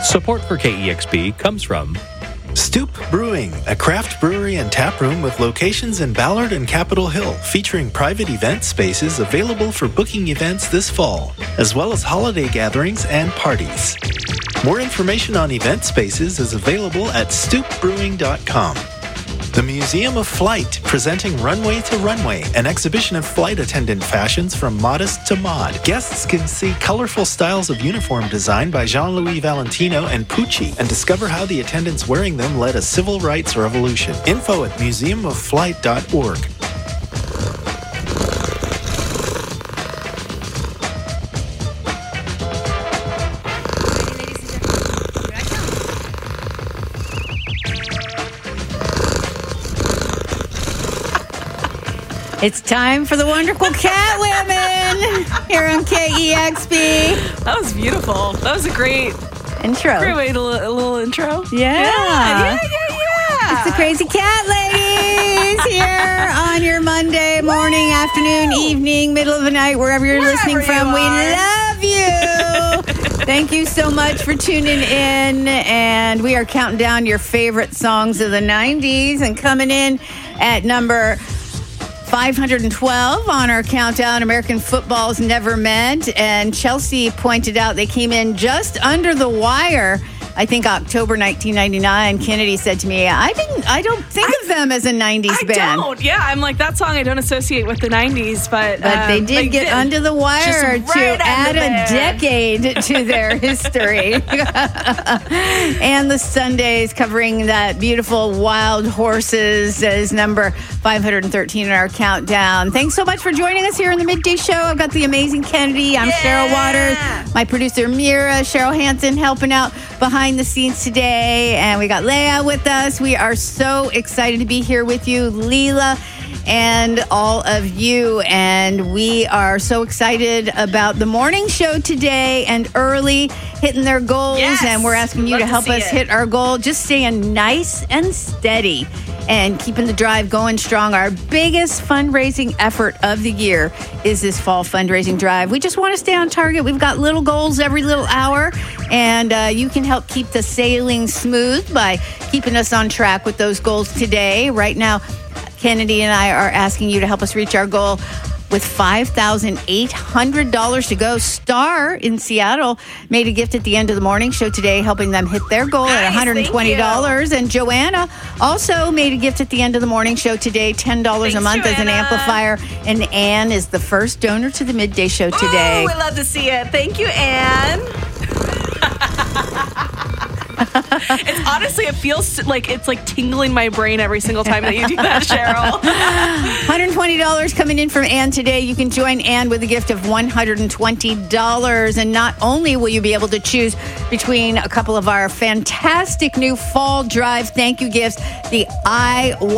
Support for KEXP comes from Stoop Brewing, a craft brewery and tap room with locations in Ballard and Capitol Hill, featuring private event spaces available for booking events this fall, as well as holiday gatherings and parties. More information on event spaces is available at stoopbrewing.com. The Museum of Flight, presenting Runway to Runway, an exhibition of flight attendant fashions from modest to mod. Guests can see colorful styles of uniform design by Jean-Louis Valentino and Pucci and discover how the attendants wearing them led a civil rights revolution. Info at museumofflight.org. It's time for the Wonderful Cat Women here on KEXP. That was beautiful. That was a great Intro. Great way to a little intro. Yeah. It's the Crazy Cat Ladies here on your Monday morning, afternoon, evening, middle of the night, wherever you're listening from. We love you. Thank you so much for tuning in. And we are counting down your favorite songs of the 90s and coming in at number 512 on our countdown, American Football's Never Meant. And Chelsea pointed out they came in just under the wire, I think October 1999. Kennedy said to me, I don't think of them as a 90s band. I don't. Yeah, I'm like, that song I don't associate with the 90s, but they did get under the wire to add a decade to their history. And the Sundays, covering that beautiful Wild Horses, is number 513 in our countdown. Thanks so much for joining us here in the Midday Show. I've got the amazing Kennedy. I'm Cheryl Waters. My producer, Mira, Cheryl Hansen, helping out behind the scenes today. And we got Leah with us. We are so excited to be here with you, Leela, and all of you. And we are so excited about the morning show today and early hitting their goals. Yes. And we're asking you to help us hit our goal. Just staying nice and steady and keeping the drive going strong. Our biggest fundraising effort of the year is this fall fundraising drive. We just want to stay on target. We've got little goals every little hour, and you can help keep the sailing smooth by keeping us on track with those goals today. Right now, Kennedy and I are asking you to help us reach our goal with $5,800 to go. Star in Seattle made a gift at the end of the morning show today, helping them hit their goal at $120. And Joanna also made a gift at the end of the morning show today, $10 a month as an amplifier. And Anne is the first donor to the midday show today. Oh, we love to see it. Thank you, Anne. It's honestly, it feels like it's like tingling my brain every single time that you do that, Cheryl. $120 coming in from Ann today. You can join Ann with a gift of $120. And not only will you be able to choose between a couple of our fantastic new fall drive thank you gifts, the